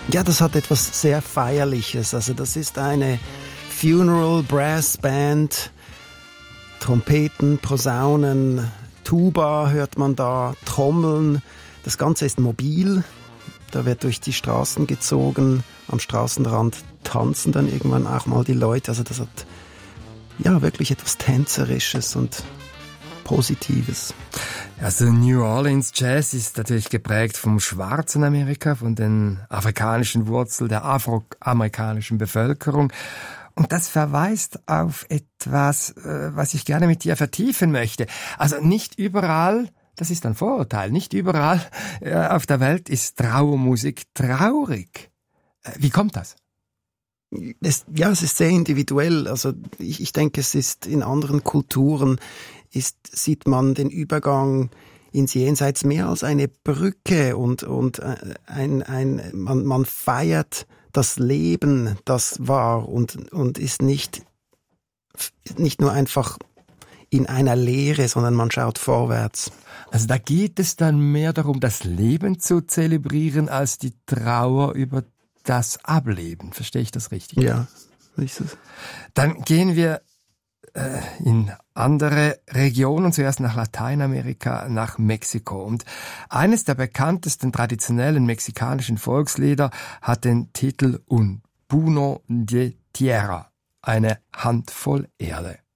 Ja, das hat etwas sehr Feierliches. Also das ist eine Funeral Brass Band, Trompeten, Posaunen, Tuba hört man da, Trommeln. Das Ganze ist mobil. Da wird durch die Straßen gezogen. Am Straßenrand tanzen dann irgendwann auch mal die Leute. Also das hat ja wirklich etwas Tänzerisches und Positives. Also New Orleans Jazz ist natürlich geprägt vom schwarzen Amerika, von den afrikanischen Wurzeln der afroamerikanischen Bevölkerung. Und das verweist auf etwas, was ich gerne mit dir vertiefen möchte. Also nicht überall, das ist ein Vorurteil, nicht überall auf der Welt ist Trauermusik traurig. Wie kommt das? Es ist sehr individuell. Also ich denke, es ist in anderen Kulturen sieht man den Übergang ins Jenseits mehr als eine Brücke und man feiert das Leben, das war und ist nicht nur einfach in einer Leere, sondern man schaut vorwärts. Also da geht es dann mehr darum, das Leben zu zelebrieren, als die Trauer über das Ableben. Verstehe ich das richtig? Ja, ist es. Dann gehen wir in andere Regionen, zuerst nach Lateinamerika, nach Mexiko. Und eines der bekanntesten traditionellen mexikanischen Volkslieder hat den Titel Un puño de tierra, eine Handvoll Erde.